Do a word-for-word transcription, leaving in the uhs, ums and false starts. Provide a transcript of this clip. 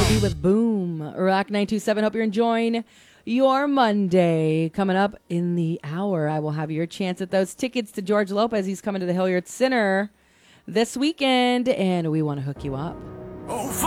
Be with Boom. Rock nine two seven. Hope you're enjoying your Monday. Coming up in the hour, I will have your chance at those tickets to George Lopez. He's coming to the Hilliard Center this weekend, and we want to hook you up. Oh,